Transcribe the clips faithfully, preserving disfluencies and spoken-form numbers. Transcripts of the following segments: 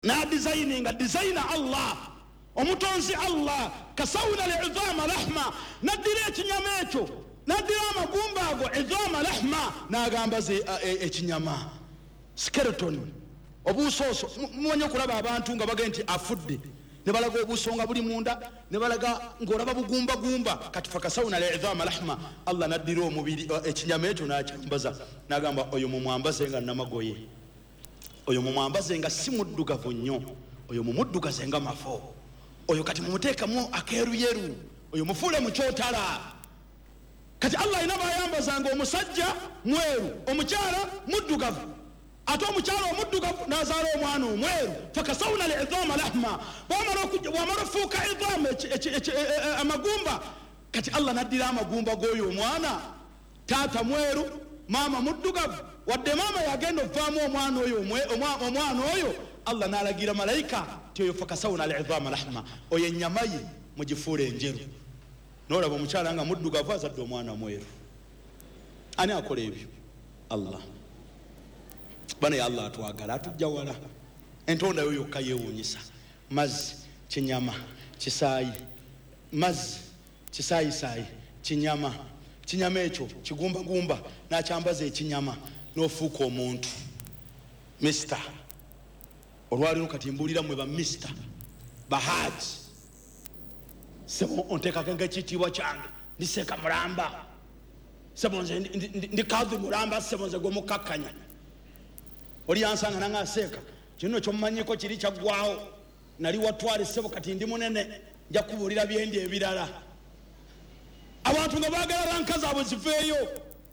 na designinga designer Allah omutonzi Allah kasawna li'idhama lahma nadira ekinyama ekyo nadira amagumba ago idhama lahma nagamba ze ekinyama skeleton obusoso mwenye kulaba abantu nga bagenda nti afudde ne balaga obusonga buli munda ne balaga ngoraba bugumba gumba kati fakasawna li'idhama lahma Allah nadira omubiri ekinyama ekyo nakyambaza nagamba oyo mumwambaze nga namagoye oyo mumwambaze nga simuddugavu nnyo oyo mumuddugaze nga mafo oyo kati mumuteekamu akeeru yeru oyo mufuule mukyotala kati Allah ina bayambaza nga omusajja mweru omukyala muddugavu ate omukyala omuddugavu nazaala omwana omweru fakasawna li'idhama lahma bwamala fuuka idhama amagumba kati Allah naddira amagumba g'oyo omwana taata mweru mama muddugavu wadde mama yagenda ovaamu omwana oyo omwana oyo Allah nalagira malaika ti oyo fakasawna li'idhama lahma oyo ennyama ye mugifuula enjeru n'olaba omukyala nga muddugavu azadde omwana mweru ani akola ebyo Allah bana ya Allah atwagala atujja wala entonda yo yokka yeewuunyisa mazzi kinyama kisaayi mazzi kisaayisaayi kinyama kinyama ekyo kigumbagumba nakyambaza ekinyama n'ofuuka omuntu mister olwaliro kati mbuulira mwe ba mister bahaji sebo onteekako ng'ekitiibwa kyange ndiseeka mulamba sebo nze ndi kadhi mulamba sebo nze gwemukakkanya oli yansanga nange aseeka kino kyomumanyiko kiri kyaggwawo nali watwale sebo kati ndi munene nja kubuulira byendi ebirala abantu nga baagala ranka zaabwe ziveeyo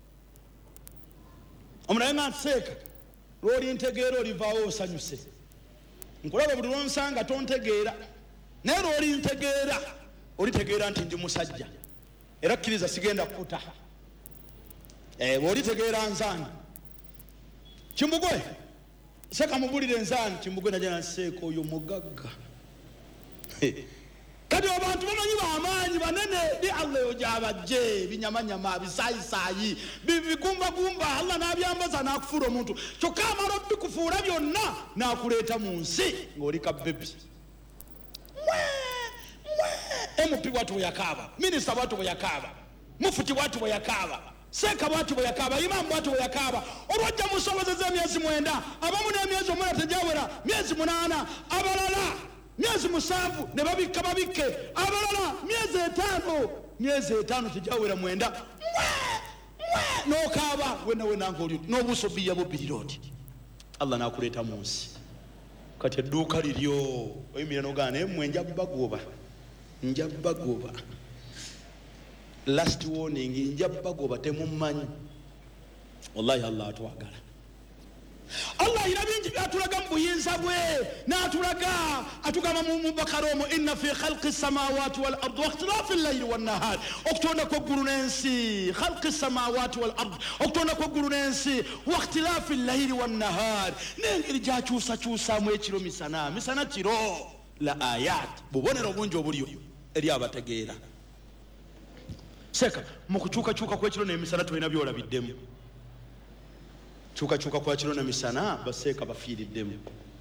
omulabe nga nseeka lwoli ntegeera olivaawo osanyuse nkulaba buli lwonsanga tontegeera naye lwoli ntegeera olitegeera nti ndi musajja era kkiriza sigenda kukuta bwolitegeera nzaani kimbugwe seka mubulire nzaani kimbugwe najana nseeka oyo mugagga kati abantu bamanyi bamaanyi banene di Allah yo gyabajje binyamanyama bisaayisaayi bigumbagumba Allah nabyambaza nakufuula omuntu kyokka amala obikufuula byonna nakuleeta mu nsi ng'oli kabbebi M P bwatu bwe yakaaba minisita bwatu bwe yakaaba mufuti bwatu bwe yakaaba seeka bwatu bwe yakaaba imamu bwatu bwe yakaaba olwajja mu nsonga z'emyezi mwenda abamu n'emyezi omwenda tegyawera myezi munaana abalala myezi musanvu ne babikka babikke abalala myezi etaano myezi etaano tegyawera mwenda n'okaaba wena wena ng'oli n'obuuso biya bubbirira oti Allah n'akuleeta mu nsi kati edduuka liryo oyimira n'ogaana naye mmwe nja bagoba nja bagoba last warning nja bagoba temummanyi wallahi Allah atwagala Allah ina bingi byatulaga mu buyinza bwe n'atulaga atugamba mu Bakara omwo inna fi khalqi samawati wal ardi wa ikhtilafi al-layli wan nahar okutonda kw'eggulu n'ensi khalqi samawati wal ardi okutonda kw'eggulu n'ensi wa ikhtilafi al-layli wan nahar n'engeri gyakyusakyusaamu ekiro misana misana kiro la ayat bubonero bungi obuliyo eri abategeera seka mu kukyukakyuka kw'ekiro n'emisana tulina byolabiddemu kyukakyuka kwa kiro n'emisana baseeka bafiiriddemu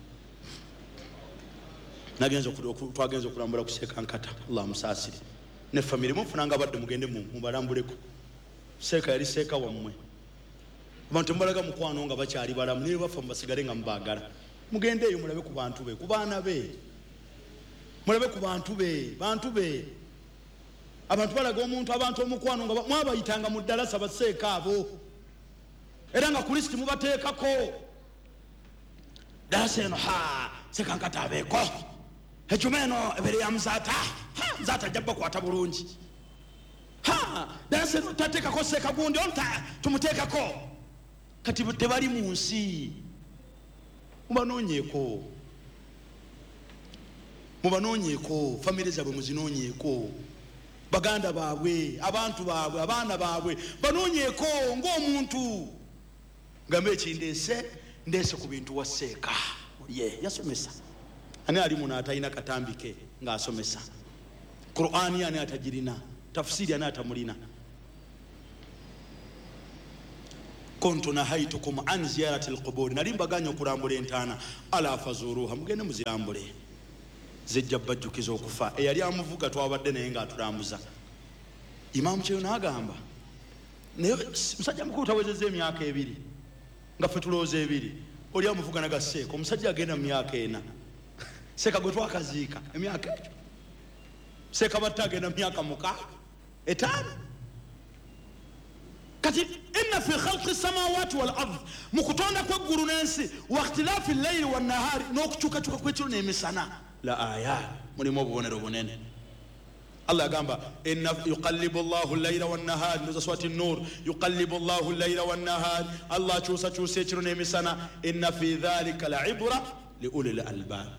nagenze twagenze okulambula kuseeka nkata Allah musaasire ne famire mufunanga badde mugende mubalambuleko seeka yali seeka wammwe abantu mbalaga mukwano nga bakyali balamu ne bafa mubasigale nga mubaagala mugende eyo mulabe ku bantu be ku baana be mulabe ku bantu be bantu be abantu balaga omuntu abantu omukwano nga mwabayitanga mu ddalasa baseeka abo era nga Kristo mubateekako ddalasa eno ha seeka nkata abeeko ejjuma eno ebere ya muzaata muzaata ajja bakwata bulungi ha ddalasa eno tateekako seeka gundi onta tumuteekako kati tebali mu nsi mubanoonyeeko mubanoonyeeko famire zaabwe muzinoonyeeko baganda baabwe abantu baabwe abaana baabwe banoonyeeko ng'omuntu ngambe ekindeese ndeese ku bintu waseeka ye yasomesa ani ali muno atalina katambike ng'asomesa Qur'ani ani atagirina tafsiri ani atamulina kuntu nahaytukum an ziyarati alqubur nalimbaganya okulambula entaana ala fazuruha mugende muzirambule zijja bajjukiza okufa eyali amuvuga twabadde naye nga atulambuza Imam Kyeyo n'agamba naye musajja mukulu tawezezza emyaka ebiri nga ffe tulowooza ebiri oli amuvuga nagasseeko omusajja agenda mu myaka ena seeka gwe twakaziika emyaka ekyo seeka batta agenda mu myaka mukaaga etaano kati inna fi khalqi samawati wal ard mukutonda kw'eggulu n'ensi wa ikhtilafi al-layli wan nahari n'okukyukakyuka kw'ekiro n'emisana la aya mulimu obubonero bunene Allah agamba inna yuqallibu Allahu al-layla wan nahar nuza swati an-nur yuqallibu Allahu al-layla wan nahar Allah chusa chusa ekiro n'emisana inna fi dhalika la'ibra li ulil albab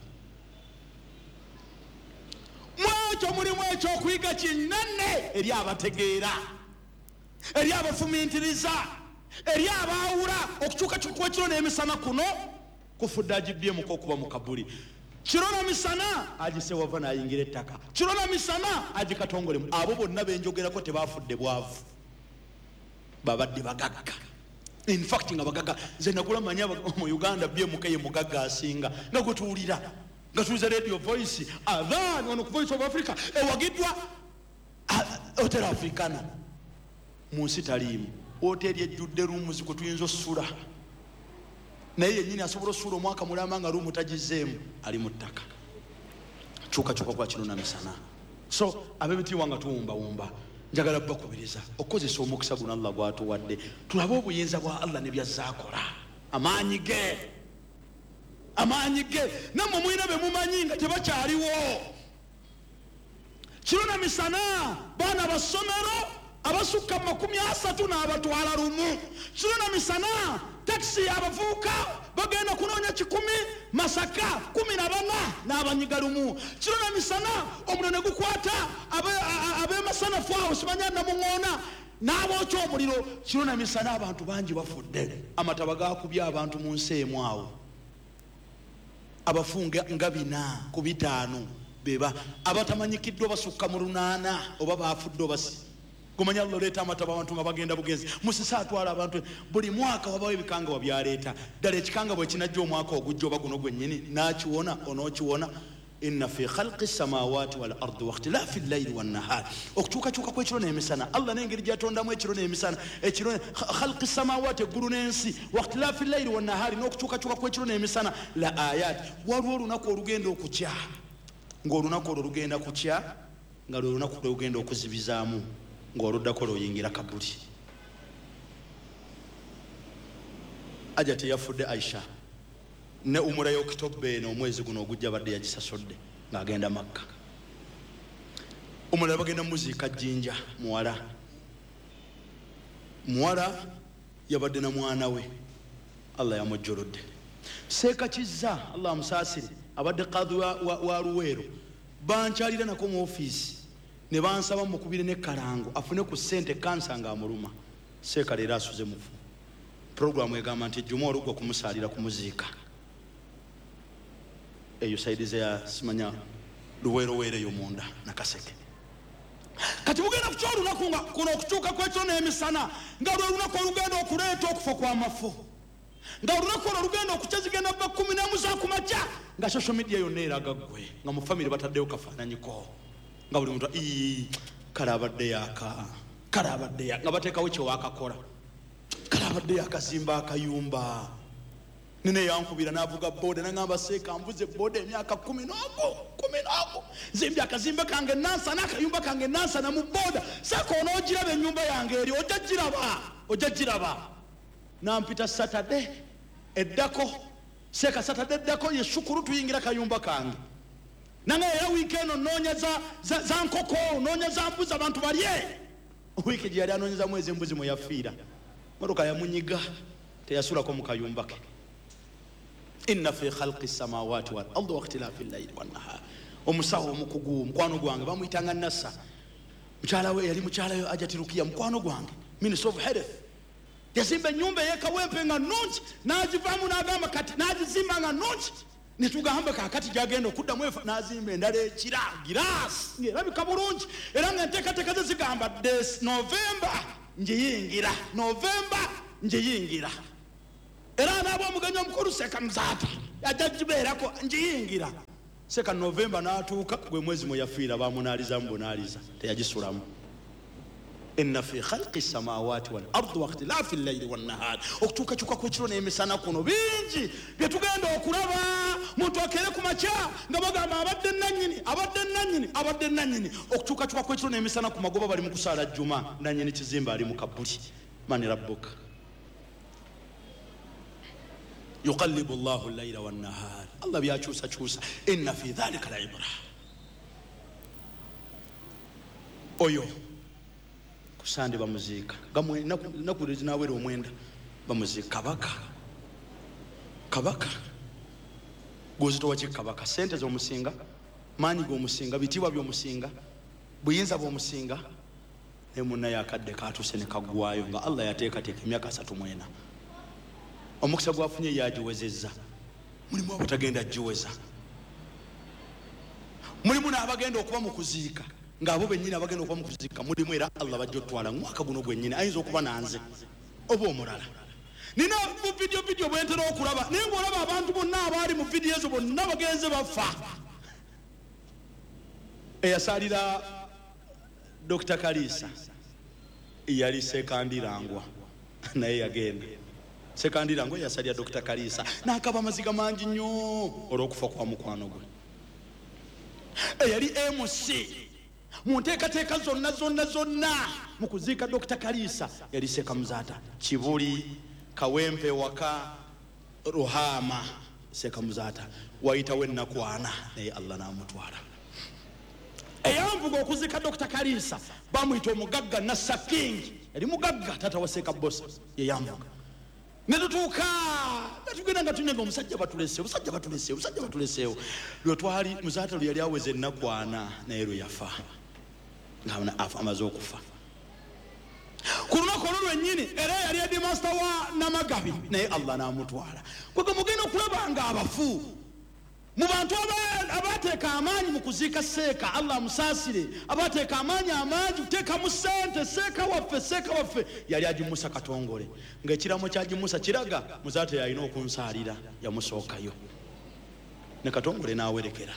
mwacho mulimu ekyo okuyiga kinene eri abategeera eri abafumintiriza eri abaawula okukyukakyuka kw'ekiro n'emisana kuno kufudde agibye muko okuba mu kabuli kirona misana ajise wava nayingira ettaka kirona misana ajikatongole abo bonna benjogerako tebafudde bwavu babadde bagagga in fact nga bagagga nze nakula manya mu Uganda bye mukaye mugagga asinga nga gutuulira nga tuuza radio voice adhan ono ku Voice of Africa ewagidwa hotel africana munsi talimu hoteli ejjudde rooms ku tuyinza osula naye yennyini asobola osula omwaka mulamba nga ruumu tagizeemu ali mu ttaka kyukakyuka kwa kino na misana so ab'ebitiibwa nga tuwumbawumba njagala bakubiriza okukozesa omukisa guno Allah gwatuwadde tulabe obuyinza bwa Allah ne byazaakola amaanyi ge amaanyi ge nammwe mulina be mumanyi nga tebakyaliwo kino na misana baana basomero abasukka makumi asatu n'abatwala lumu kino na misana taxi abavuuka bagenda kunoonya kikumi Masaka kumi na bana n'abanyiga lumu kino na misana omuliro ne gukwata ab'emasanafu awo simanya namuŋoona n'abookya omuliro kino na misana abantu bangi bafudde amataba gakubye abantu mu nsi emu awo abafunga nga bina ku bitaano beba abatamanyikiddwa basukka mu lunaana oba bafudde obasi kumanya Allah leeta amataba abantu nga bagenda bugenzi musisa atwala abantu buli mwaka wabawo ebikangabwa byaleeta ddala ekikangabwa ekinajja omwaka ogujja oba guno gwennyini nakiwona onookiwona inna fi khalqi samawati wal ardi wa ikhtilafi al-layli wan nahar okukyukakyuka kw'ekiro n'emisana Allah n'engeri gyatondamu ekiro n'emisana ekiro khalqi samawati eggulu n'ensi wa ikhtilafi al-layli wan nahari n'okukyukakyuka kw'ekiro n'emisana la ayat waliwo olunaku olugenda okukya ng'olunaku olwo lugenda kukya nga lwe lunaku lugenda okuzibizaamu ng'oluddako lwoyingira kabuli aja teyafudde Aisha ne umura y'okitobe eno omwezi guno ogujja badde yagisasodde ng'agenda Makka umura bagenda muziika Jjinja muwala muwala yabadde na mwana we Allah yamujjolodde seeka kizza Allah amusaasire abadde kadhi wa, wa, wa Luweero bankyalira nako mu ofiisi ne bansaba mukubire ne kalango afune ku ssente kansa nga amuluma seeka leero asuze mufu programu egamba nti Juma olugwa kumusaalira kumuziika eyo saidize ya simanya Luweero-weereyo munda nakaseke kati mugenda kukya olunaku nga kuno okukyuka kw'ekiro n'emisana nga lwe lunaku olugenda okuleeta okufa kw'amafu nga olunaku olwo lugenda okukya zigenda bba kumi n'emu za kumakya nga social media yonna eraga ggwe nga mu famire bataddeyo kafaananyiko nga buli muntu ii kale abadde yaka kale abadde yaka nga bateekawo kyewakakola kale abadde yakazimba akayumba nine yankubira n'avuga boda nangamba seeka mbuze boda emyaka kumi n'ogu kumi n'ogu nzimbye akazimba kange nansa n'akayumba kange nansa na mu boda seeka onoogiraba ennyumba yange eri ojja giraba ojja giraba nampita Saturday eddako seeka Saturday eddako ye shukuru tuyingira kayumba kange nanga era weekend noonya za, za, za nkoko noonya za mbuzi abantu balye wiiki gye yali anoonyeza mwezi embuzi mwe yafiira motoka yamunyiga teyasulako mu kayumba ke inna fi khalqi samawati wal ardi wa ikhtilafi al-layli wan nahar omusawo omukugu mukwano gwange bamuyitanga Nassa mukyala we yali mukyala yo Ajati Rukiya mukwano gwange Minister of Health yazimba ennyumba ey'ekawempe nga nnungi n'agivaamu n'agamba kati n'agizimba nga nnungi ne tugamba kaakati gyagenda okuddamu efa n'azimba endala ekira giraasi ng'erabika bulungi era nga enteekateeka ze zigamba des Novemba ngiyingira Novemba njiyingira era anaaba omugenyi omukulu Seeka Muzaata yajja gibeerako njiyingira. Seeka Novemba n'atuuka gwe mwezi mwe yafiira bamunaaliza mu bunaaliza teyagisulamu. Inna fi khalqi samawati wal ardi wa ikhtilafi al-layli wan nahar. Okutuuka kyuka kw'ekiro n'emisana kuno bingi bye tugenda okulaba. Muntu akere ku makya nga bagamba abadde nannyini abadde nannyini abadde nannyini. Okutuuka kyuka kw'ekiro n'emisana ku magoba bali mu kusaala jjuma nannyini kizimba ali mu kabuli. Mani rabbuka yuqallibu Allahu al-layla wan nahar. Allah byakyusa kyusa. Inna fi dhalika la ibra. Oyo kusande bamuziika gamwe nakule zinawera omwenda bamuziika kabaka kabaka gozito wachi kabaka sente z'omusinga maanyi g'omusinga bitiibwa by'omusinga buyinza bw'omusinga ne munna yakadde kaatuse ne kaggwayo nga Allah yateekateeka emyaka asatu mu ena. Omukisa gwafunye yagiwezezza. Mulimu abatagenda giweza. Mulimu n'abagenda okuba mu kuziika ng'abo bennyini abagenda okuba mu kuziika mulimu era Allah bajja otwala mwaka guno gwennyini ayinza okuba nanze oba omulala. Nina mu vidiyo vidiyo bwentera okulaba naye ng'olaba abantu bonna abaali mu vidiyo ezo bonna bagenze bafa. Eyasaalira Dokita Kaliisa yali Sekandirangwa naye yagenda. Sekandirangwa yasalira Dokita Kaliisa n'akaba amaziga mangi nnyo olw'okufa kwa mukwano gwe. Eyali M C mu nteekateeka zonna zonna zonna mu kuziika Dokita Kaliisa yali Seeka Muzaata. Kibuli Kawempe waka Ruhama Seeka Muzaata wayitawo ennaku ana naye Allah n'amutwala. Eyamvuga okuziika Dokita Kaliisa bamuyita omugagga Nassa King. Yali mugagga taata wa Seeka Bosa ye yamvuga. Ne tutuuka netugenda nga tunyenga omusajja batuleseewo omusajja batuleseewo omusajja batuleseewo lwe twali Muzaata lwe yali aweze ennaku ana naye lwe yafa nga afa amaze okufa. Ku lunaku olwo lwennyini era yali edi master wa Namagabi naye Allah n'amutwala. Kwega mugenda okulaba nga abafu mu bantu abateeka amaanyi mu kuziika Seeka Allah amusaasire abateeka amaanyi amangi kuteekamu ssente Seeka waffe Seeka waffe yali agimusa Katongole ng'ekiramo kyagimusa kiraga Muzaata yalina okunsaalira yamusookayo ne Katongole n'awerekera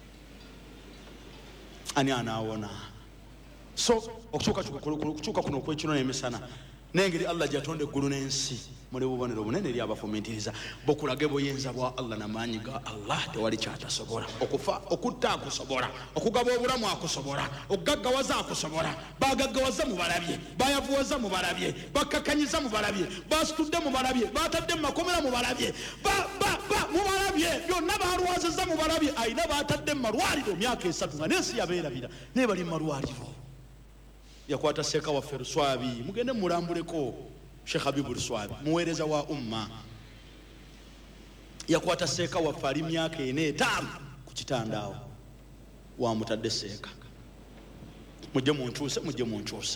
ani anaawona. So okukyuka kuno okw'ekiro n'emisana n'engeri Allah gyatonda eggulu n'ensi muli bubonero bunene eri abafumiitiriza bokulage buyinza bwa Allah n'amaanyi ga Allah tewali kyatasobola. Okufa okutta akusobola okugaba obulamu akusobola okugaggawaza akusobola. Bagaggawaza mu balabye bayavuwaza mu balabye bakkakanyiza mu balabye basitudde mu balabye batadde mu makomera mu balabye mu balabye byonna balwazizza mu balabye ayina batadde mu malwaliro myaka esatu nga n'ensi yabeerabira naye bali mu malwaliro. Yakwata Seeka waffe Luswabi mugende mulambuleko Sheikh Habibu Luswabi muweereza wa umma. Yakwata Seeka waffe ali myaka ena etaano ku kitandaawo wamutadde Seeka mujje munkyuse mujje munkyuse.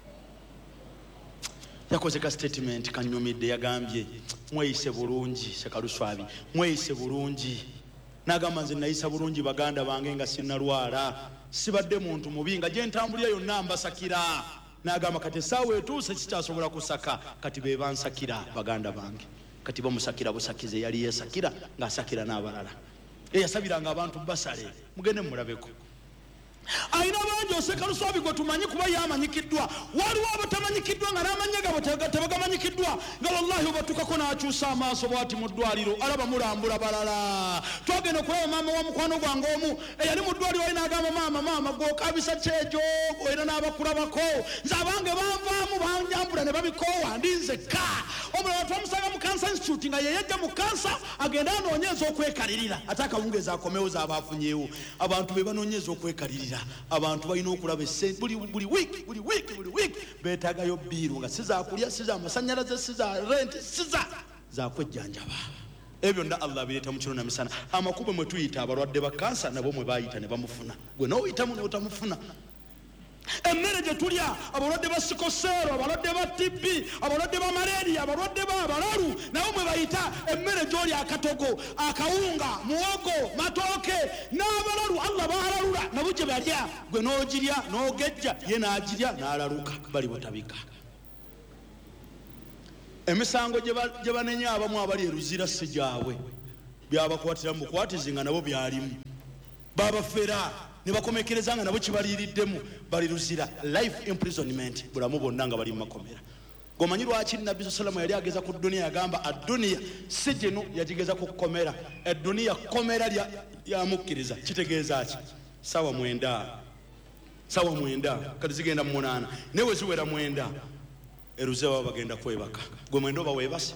Yakoze ka statement kanyumidde yagambye mweyise bulungi Seeka Luswabi mweyise bulungi. N'agamba nze nayisa bulungi baganda bange nga sinnalwala sibadde muntu mubi nga gye ntambulira yonna mbasakira. N'agamba kati essaawa etuuse sikyasobola kusaka kati be bansakira baganda bange kati bamusakira busakize yali yeesakira ng'asakira n'abalala. Eyasabiranga abantu basale mugende mulabeko. Ayina bangi Seeka Luswabi gwe tumanyi kuba yamanyikiddwa. Waliwo abatamanyikiddwa nga n'amannya gabo tebagamanyikiddwa nga wallahi obatukako n'akyusa amaaso bw'ati mu ddwaliro alaba mulambula balala. Twagenda okulaba maama wa mukwano gwange omu eyali mu ddwaliro ali n'agamba maama maama gw'okabisa kyejo era n'abakulabako nze abange banvaamu banjambula ne babikoowa ndi nzekka. Omulala twamusanga mu Cancer Institute nga ye yajja mu kansa agenda anoonyeza okwekalirira ate akawungeezi akomewo z'abaafunyeewo. Abantu be banoonyeza okwekalirira abantu balina okulaba essente buli buli wiiki buli wiiki buli wiiki beetaagayo biiru nga si zaakulya si z'amasannyalaze si za renti si za zakwejjanjaba. Ebyo nda Allah bireeta mu kiro na misana. Amakubo mwe tuyita abalwadde ba kansa nabo mwe baayita ne bamufuna gwe n'oyitamu n'otamufuna. Emmere gye tulya abalwadde ba sikoseero abalwadde ba T B abalwadde ba malaria abalwadde ba abalalu nabo mwe bayita emmere gy'oli akatogo akawunga muwogo matooke n'abalalu Allah baalalula nabo gye balya gwe n'ogirya n'ogejja ye n'agirya n'alaluka bali butabika. emisango gye banenya abamu abali eruzira si gyabwe byabakwatira mu bukwatizi nga nabo byalimu babafera ne bakomekereza nga nabo kibaliiriddemu bali ruzira life imprisonment bulamu bonna nga bali mu makomera gomanyi lwaki nabbi sallallahu yali ageza ku dunia yagamba addunia si gino yagigeza ku kukomera eddunia komera yamukkiriza kitegeeza ki sawa mwenda sawa mwenda kati zigenda mu munaana newe ziwera mwenda eruze baba bagenda kwebaka gwe mwenda oba weebase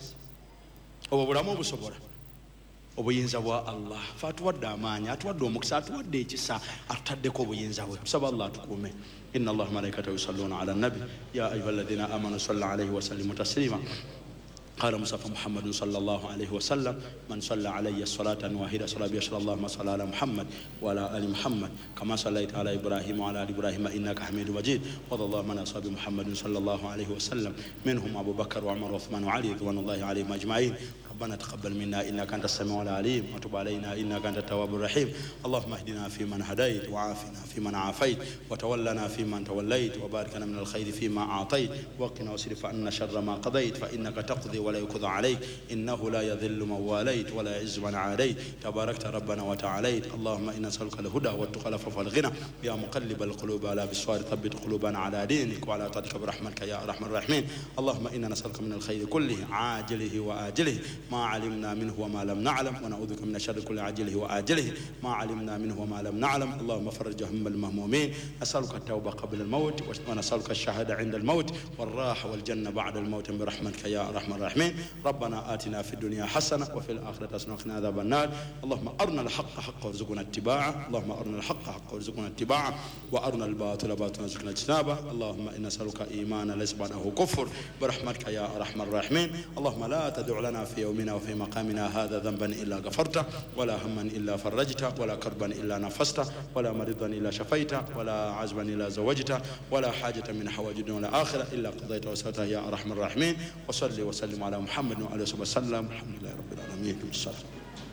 oba bulamu obusobola obuyinza bwa Allah fa atuwadde amaanyi atuwadde omukisa atuwadde ekisa atutaddeko obuyinza bwe tusaba Allah tukuume inna Allah malaikatahu yusalluna ala nabi ya ayyuhalladhina amanu sallu alayhi wa sallimu taslima قال مصطفى محمد صلى الله عليه وسلم من صلى علي الصلاة واحدة صلى بيشر اللهم صل على محمد وعلى آل محمد كما صليت على إبراهيم وعلى آل إبراهيم إنك حميد مجيد وارض اللهم عن أصحاب محمد صلى الله عليه وسلم منهم أبو بكر وعمر وعثمان وعلي رضوان الله عليهم أجمعين ربنا تقبل منا إنك أنت السميع العليم وتب علينا إنك أنت التواب الرحيم اللهم اهدنا فيمن هديت وعافنا فيمن عافيت وتولنا فيمن توليت وبارك لنا من الخير فيما أعطيت وقنا واصرف عنا شر ما قضيت فإنك تقضي ولا يقضى عليك إنه لا يذل من واليت ولا يعز من عاديت تباركت ربنا وتعاليت اللهم إنا نسألك الهدى والتقى والعفو والغنى يا مقلب القلوب على بالصواب ثبت قلوبنا على دينك وعلى طاعتك برحمتك يا أرحم الراحمين اللهم إنا نسألك من الخير كله عاجله وآجله ما علمنا منه وما لم نعلم ونعوذ بك من الشر كل عاجله وآجله ما علمنا منه وما لم نعلم اللهم فرج هم المهمومين نسألك التوبة قبل الموت ونسألك الشهادة عند الموت والراحة والجنة بعد الموت برحمتك يا أرحم الراحمين ربنا آتنا في الدنيا حسنة وفي الآخرة حسنة وقنا عذاب النار اللهم أرنا الحق حقا وارزقنا اتباعه اللهم أرنا الحق حقا وارزقنا اتباعه وأرنا الباطل باطلا وارزقنا اجتنابه اللهم إنا نسألك إيمانا ليس بعده كفر برحمتك يا أرحم الراحمين اللهم لا تدع لنا في يومنا وفي مقامنا هذا ذنبا إلا غفرته ولا هما إلا فرجته ولا كربا إلا نفسته ولا مريضا إلا شفيته ولا عزبا إلا زوجته ولا حاجة من حوائج الدنيا والآخرة إلا قضيتها وسألتها يا أرحم الراحمين وصلي وسلم على محمد وعلى آله وسلم الحمد لله رب العالمين والصلاة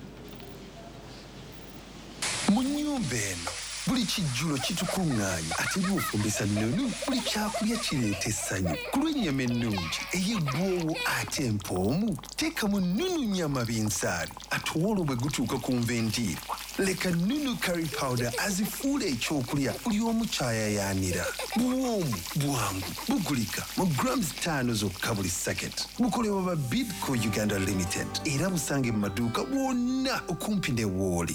Munyumbeno buli kijjulo kitukuŋŋaanya ate bw'ofumbisa nnunu buli kyakulya kireeta essanyu ku lw'ennyama ennungi ey'eggwoowo ate empoomu teekamu nnunu nnyama binsaali ate olwo bwe gutuuka ku nvendiirwa leka nnunu curry powder azifuula ekyokulya buli omu kyayayaanira buwoomu bwangu bugulika mu grams ttaano zokka buli saketi bukolebwa ba Bidco Uganda Limited era busange mu maduuka bwonna okumpi ne Wooli.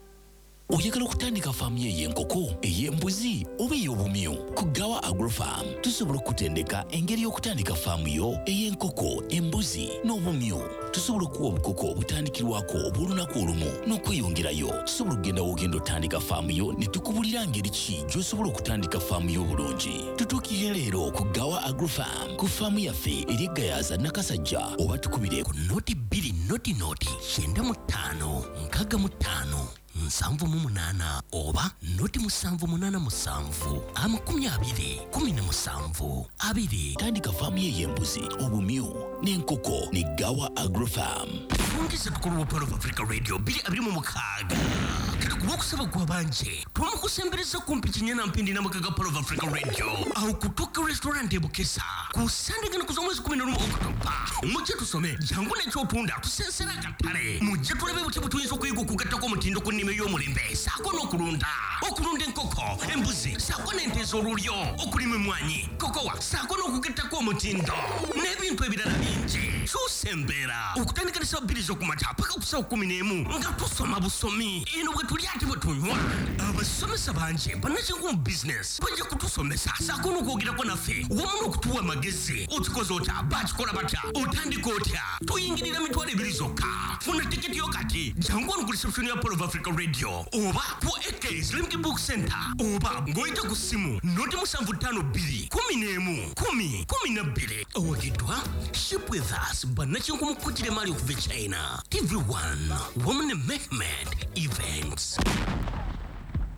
Oyagala okutandika faamu y'enkoko ey'embuzi oba ey'obumyu ku Gawa Agrofarm tusobola okutendeka engeri y'okutandika faamu yo ey'enkoko embuzi n'obumyu tusobola okuwa obukoko obutandikirwako obw'olunaku olumu n'okweyongerayo tusobola okugenda w'ogenda otandika faamu yo ne tukubulira ngeri ki gy'osobola okutandika faamu yo obulungi tutuukire leero ku Gawa Agrofarm ku faamu yaffe eri Gayaza Nakasajja oba tukubire ku noti bbiri noti noti kyenda mu ttaano nkaaga mu ttaano nsanvu mu munaana oba noti musanvu munaana musanvu amakumi abiri kumi na musanvu abiri tandika faamu y'embuzi obumyu n'enkoko ne Gawa Agrofarm. Fungisa tukulu wa Pearl of Africa Radio biri abiri mu mukaaga kati ku lw'okusaba kwa banje twamukusembereza kumpi kinyana mpindi n'amakaga Pearl of Africa Radio aho kutuka restaurant e Bukesa ku Sunday gana kuza mwezi kumi na lumu Oktoba mujje tusome jangu n'ekyotunda tusensera katale mujje tulabe buti butuyinza okuyiga okugattako omutindo ku nnime y'omulembe saako n'okulunda okulunda enkoko embuzi saako n'ente ez'olulyo okulima emmwanyi kokowa saako n'okugattako omutindo n'ebintu ebirala bingi tusembera okutandikanisa bbiri z'okumata paka ku ssaawa kkumi n'emu nga tusoma busomi eno bwe tuli ate bwe tunywa abasomesa bangi bannakinku mu bizinesi bajja kutusomesa saako n'okwogerako naffe wamu n'okutuwa amagezi okikoze otya bakikola batya otandika otya tuyingirira mitwalo ebiri zokka funa tiketi yo kati jangu ono ku reception ya Pearl of Africa Radio oba ku A K's Limki Book Center oba ng'oyita ku ssimu noti musanvu ttaano bbiri kumi n'emu kumi kumi na bbiri owagiddwa Ship with Us bannakinku mu kkotire mali okuva e China T V one Women Mehmed Events.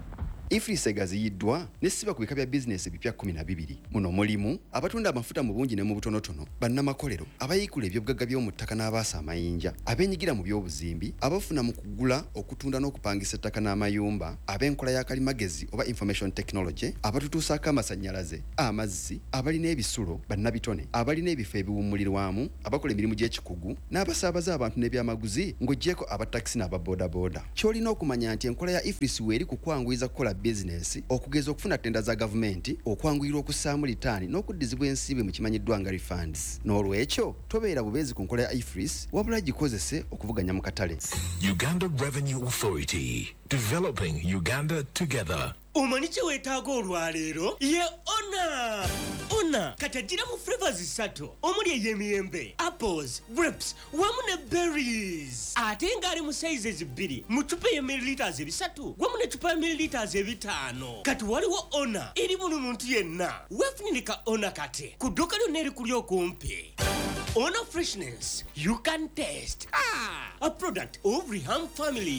Ifris egaziyiddwa n'essiba ku bika bya bizinesi ebipya kumi na bibiri. Muno mulimu abatunda amafuta mu bungi ne mu butonotono, bannamakolero, abayiikula ebyobugagga by'omu ttaka n'abaasa amayinja, abeenyigira mu by'obuzimbi, abafuna mu kugula, okutunda n'okupangisa ettaka n'amayumba, ab'enkola ya kalimagezi oba information technology, abatutuusaako amasannyalaze, amazzi, abalina ebisulo, bannabitone, abalina ebifo ebiwummulirwamu, abakola emirimu gy'ekikugu, n'abasaabaza abantu n'ebyamaguzi ng'oggyeko abatakisi n'ababoodaboda. Ky'olina okumanya nti enkola ya Ifris weeri kukwanguyiza kukola bizinesi, okugeza okufuna ttenda za gavumenti, okwanguyirwa okussaamu litaani n'okuddizibwa ensiibe mu kimanyiddwa nga refunds. N'olwekyo tobeera bubeezi ku nkola ya Ifris, wabula gikozese okuvuganya mu katale. Uganda Revenue Authority, developing Uganda together. Omanyi kye weetaaga olwaleero ye ona ona katagira mu flavors ssatu omuli ey'emiyembe, apples, grapes wamu ne berries, ate ng'ali mu sizes bbiri mu cupa ya milliliters ebisatu wamu ne cupa ya milliliters ebitaano. Kati waliwo ona eri buli muntu yenna. Weefunire ka ona kati ku dduuka lyonna erikuli okumpi. Ona freshness you can taste. Ah, a product of Riham family.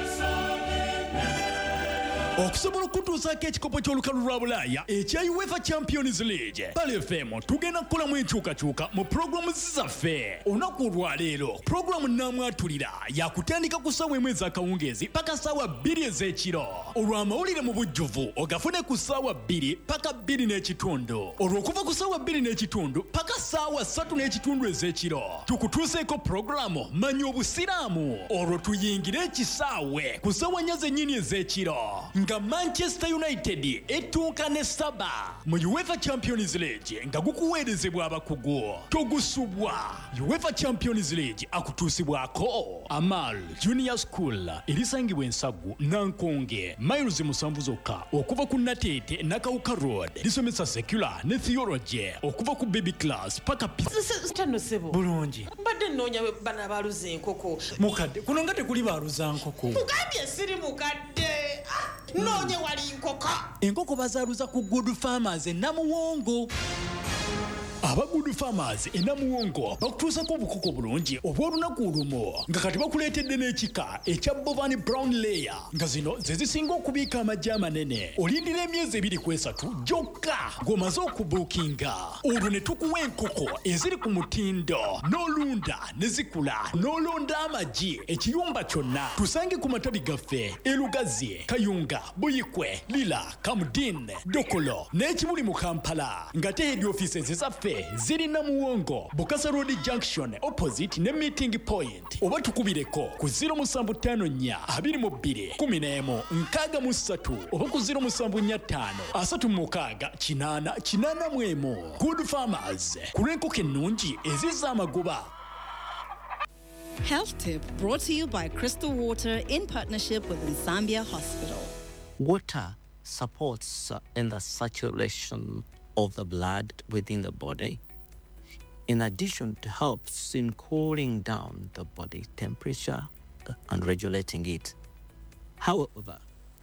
Okusobola okutuusaako ekikopo ky'olukalu lwa Bulaaya ekya UEFA Champions League, Pale F M tugenda kukolamu enkyukakyuka mu pulogulamu zaffe. Olunaku olwaleero pulogulamu nnamwatulira yakutandika ku ssaawa emu ez'akawungeezi paka ssaawa bbiri ez'ekiro. Olw'amawulire mu bujjuvu ogafune ku ssaawa bbiri paka bbiri n'ekitundu. Olw'okuva ku ssaawa bbiri n'ekitundu paka ssaawa ssatu n'ekitundu ez'ekiro tukutuuseeko pulogulamu Manya Obusiraamu. Olwo tuyingire ekisaawe ku ssaawa nnya zennyini ez'ekiro nga Manchester United etuuka ne Saba mu UEFA Champions League nga gukuweerezebwa abakugu. Togusubwa. UEFA Champions League akutuusibwako Amal Junior School erisangibwa Ensagu Nankonge miles musanvu zokka okuva ku Nateete Nakawuka Road. Lisomesa secular ne theology okuva ku baby class paka tano sebo bulungi. Mbadde nnoonya bana baluza enkoko. Mukadde kuno nga tekuli baluza nkoko. Mugambye siri mukadde. Nnoonya wali nkoko. Enkoko bazaaluza ku Good Farmers e Namuwongo. Aba Good Farmers e Namuwongo bakutuusako obukoko bulungi obw'olunaku olumu nga kati bakuleetedde n'ekika ekya Bovani Brown Layer nga zino ze zisinga okubiika amaggi amanene. Olindira emyezi ebiri ku esatu gyokka ng'omaze okubuukinga. Olwo ne tukuwa enkoko eziri ku mutindo n'olunda ne zikula n'olonda amaggi ekiyumba kyonna. Tusange ku matabi gaffe e Lugazi, Kayunga, Buyikwe, Lila, Kamudin, Dokolo n'ekibuli mu Kampala ng'ate head offices ezaffe ziri Namuwongo, Bukasa Road Junction opposite ne meeting point. Oba tukubireko ku zero musanvu ttaano nnya abiri mu bbiri kumi n'emu nkaaga mu ssatu oba ku zero musanvu nnya ttaano asatu mu mukaaga kinaana kinaana mu emu. Good Farmers ku lw'enkoko ennungi ezizza amagoba. Health tip brought to you by Crystal Water in partnership with Nsambia Hospital. Water supports uh, in the circulation of the blood within the body. In addition, it helps in cooling down the body temperature and regulating it. However,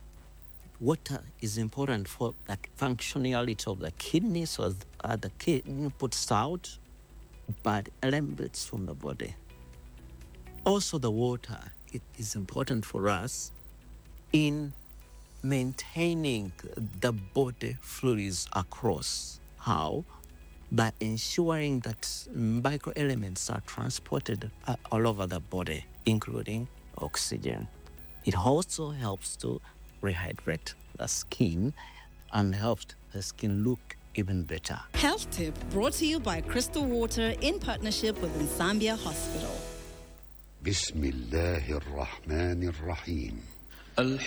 water is important for the functionality of the kidney, so that the kidney puts out bad elements from the body. Also, the water, it is important for us in maintaining the body fluids across. How? By ensuring that microelements are transported uh, all over the body, including oxygen. It also helps to rehydrate the skin and helps the skin look even better. Health tip brought to you by Crystal Water in partnership with Nsambia Hospital. بسم الله الرحمن الرحيم.